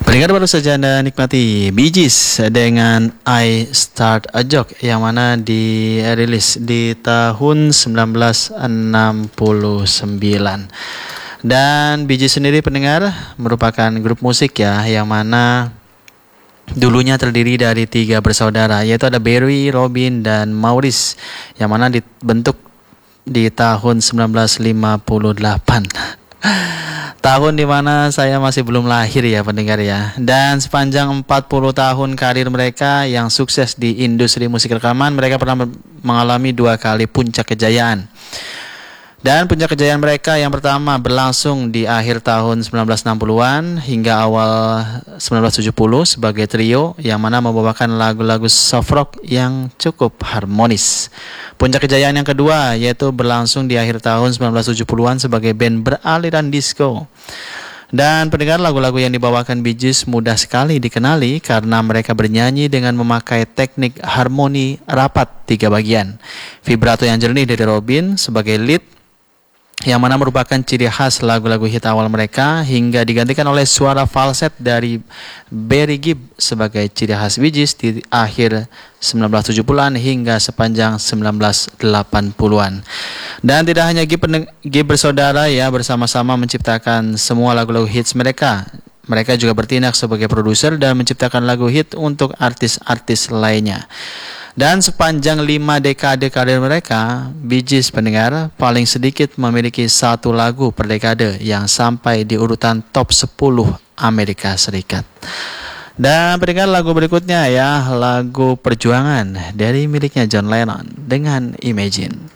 Pendengar baru saja Anda nikmati Bee Gees dengan I Start a Joke yang mana dirilis di tahun 1969. Dan Bee Gees sendiri pendengar merupakan grup musik ya yang mana dulunya terdiri dari 3 bersaudara, yaitu ada Barry, Robin, dan Maurice, yang mana dibentuk di tahun 1958. Tahun dimana saya masih belum lahir ya pendengar ya. Dan sepanjang 40 tahun karir mereka yang sukses di industri musik rekaman, mereka pernah mengalami 2 kali puncak kejayaan. Dan puncak kejayaan mereka yang pertama berlangsung di akhir tahun 1960-an hingga awal 1970 sebagai trio yang mana membawakan lagu-lagu soft rock yang cukup harmonis. Puncak kejayaan yang kedua yaitu berlangsung di akhir tahun 1970-an sebagai band beraliran disco. Dan pendengar, lagu-lagu yang dibawakan Bee Gees mudah sekali dikenali karena mereka bernyanyi dengan memakai teknik harmoni rapat 3 bagian. Vibrato yang jernih dari Robin sebagai lead, yang mana merupakan ciri khas lagu-lagu hit awal mereka, hingga digantikan oleh suara falset dari Barry Gibb sebagai ciri khas Bee Gees di akhir 1970-an hingga sepanjang 1980-an. Dan tidak hanya Gibb bersaudara ya bersama-sama menciptakan semua lagu-lagu hits mereka. Mereka juga bertindak sebagai produser dan menciptakan lagu hit untuk artis-artis lainnya. Dan sepanjang 5 dekade karir mereka, Bee Gees pendengar paling sedikit memiliki 1 lagu per dekade yang sampai di urutan top 10 Amerika Serikat. Dan pendengar, lagu berikutnya ya, lagu Perjuangan dari miliknya John Lennon dengan Imagine.